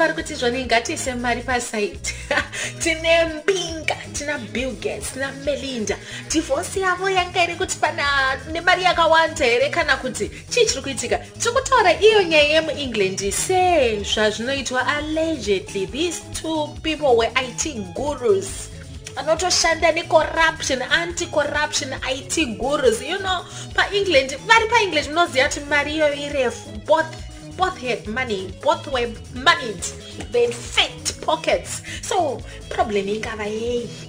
vari kuti zvoni ngatiise mari pasaiti. Tine Mbinga, tina Bill Gates, tina Melinda. Divorce yavo yanga iri kuti pana nemari yakawanda here kana kuti chii chiri kuitika. Tikutaura iyo nyaya yemuEngland sezvazvinoitwa allegedly these two people were IT gurus. Anotoshanda necorruption, anti-corruption IT gurus. You know, pa-England, vari pa-English munoziva kuti mari iyo irefu. Both had money, both were moneyed. They had fat pockets. So problem ingava yei